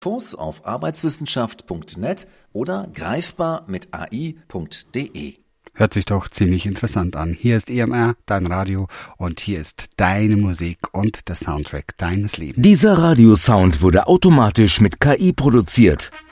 Infos auf arbeitswissenschaft.net oder greifbar mit AI.de. Hört sich doch ziemlich interessant an. Hier ist EMR, dein Radio, und hier ist deine Musik und der Soundtrack deines Lebens. Dieser Radiosound wurde automatisch mit KI produziert.